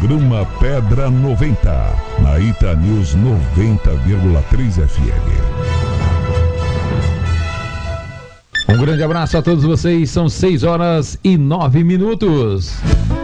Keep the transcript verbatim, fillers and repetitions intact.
Programa Pedra noventa, na Ita News noventa vírgula três F M. Um grande abraço a todos vocês, são seis horas e nove minutos.